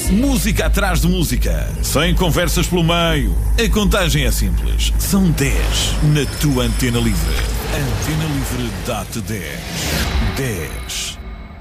Música atrás de música, sem conversas pelo meio. A contagem é simples. São 10 na tua Antena Livre. Antena Livre dá-te 10. 10.